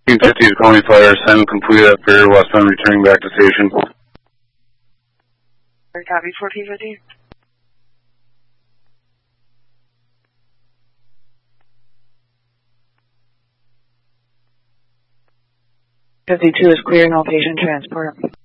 P50 is calling fire, send complete up here, westbound returning back to station. Copy for P50. P52 is clear, no patient transport.